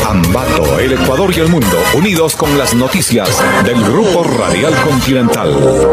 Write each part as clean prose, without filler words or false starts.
Ambato, el Ecuador y el mundo, unidos con las noticias del Grupo Radial Continental.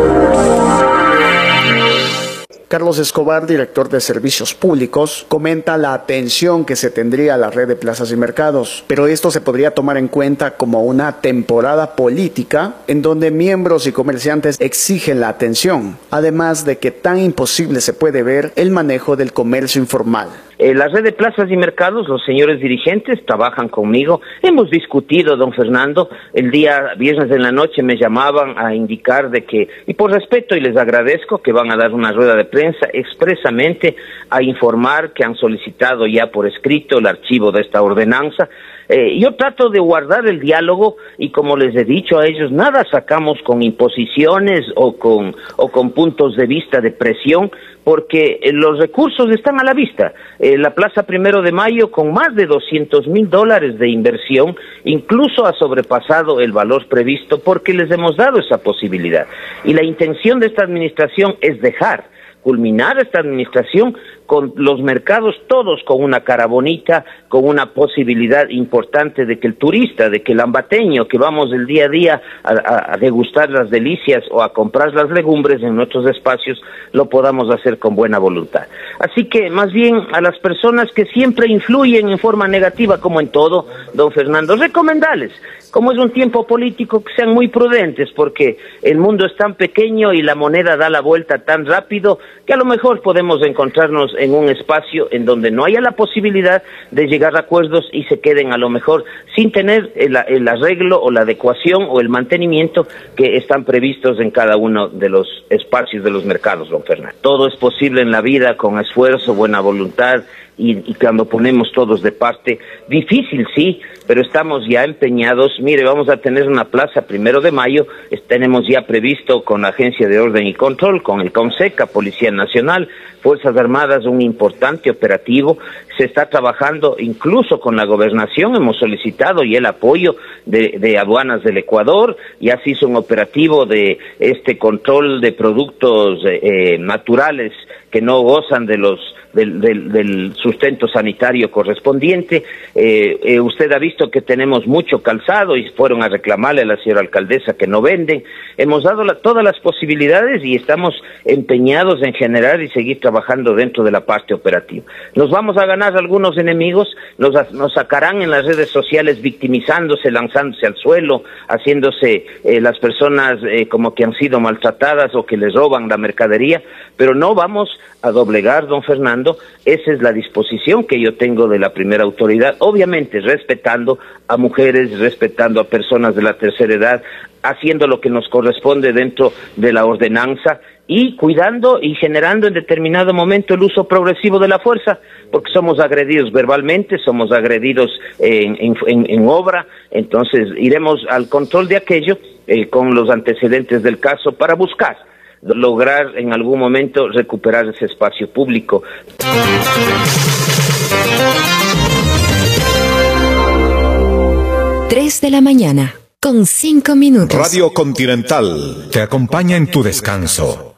Carlos Escobar, director de Servicios Públicos, comenta la atención que se tendría a la red de plazas y mercados, pero esto se podría tomar en cuenta como una temporada política en donde miembros y comerciantes exigen la atención, además de que tan imposible se puede ver el manejo del comercio informal. La red de plazas y mercados, los señores dirigentes trabajan conmigo. Hemos discutido, don Fernando, el día viernes en la noche me llamaban a indicar de que, y por respeto y les agradezco, que van a dar una rueda de prensa expresamente a informar que han solicitado ya por escrito el archivo de esta ordenanza. Yo trato de guardar el diálogo y, como les he dicho a ellos, nada sacamos con imposiciones o con puntos de vista de presión, porque los recursos están a la vista. La Plaza 1 de Mayo, con más de $200,000 de inversión, incluso ha sobrepasado el valor previsto porque les hemos dado esa posibilidad. Y la intención de esta administración es culminar esta administración con los mercados todos con una cara bonita, con una posibilidad importante de que el turista, de que el ambateño que vamos el día a día a degustar las delicias o a comprar las legumbres en nuestros espacios, lo podamos hacer con buena voluntad. Así que más bien a las personas que siempre influyen en forma negativa, como en todo, don Fernando, recomendarles, como es un tiempo político, que sean muy prudentes, porque el mundo es tan pequeño y la moneda da la vuelta tan rápido que a lo mejor podemos encontrarnos en un espacio en donde no haya la posibilidad de llegar a acuerdos y se queden a lo mejor sin tener el arreglo o la adecuación o el mantenimiento que están previstos en cada uno de los espacios de los mercados, don Fernando. Todo es posible en la vida con esfuerzo, buena voluntad y cuando ponemos todos de parte. Difícil, sí, pero estamos ya empeñados. Mire, vamos a tener una plaza 1 de Mayo, tenemos ya previsto con la Agencia de Orden y Control, con el CONSECA, Policía Nacional, Fuerzas Armadas, un importante operativo. Se está trabajando incluso con la Gobernación, hemos solicitado y el apoyo de Aduanas del Ecuador. Ya se hizo un operativo de control de productos naturales que no gozan de del sustento sanitario correspondiente. Usted ha visto que tenemos mucho calzado y fueron a reclamarle a la señora alcaldesa que no venden. Hemos dado todas las posibilidades y estamos empeñados en generar y seguir trabajando dentro de la parte operativa. Nos vamos a ganar algunos enemigos, nos sacarán en las redes sociales victimizándose, lanzándose al suelo, haciéndose las personas como que han sido maltratadas o que les roban la mercadería, pero no vamos a doblegar, don Fernando. Esa es la disposición que yo tengo de la primera autoridad, obviamente respetando a mujeres, respetando a personas de la tercera edad, haciendo lo que nos corresponde dentro de la ordenanza y cuidando y generando en determinado momento el uso progresivo de la fuerza, porque somos agredidos verbalmente, somos agredidos en obra. Entonces iremos al control de aquello con los antecedentes del caso para buscar lograr en algún momento recuperar ese espacio público. 3 de la mañana, con 5 minutos. Radio Continental te acompaña en tu descanso.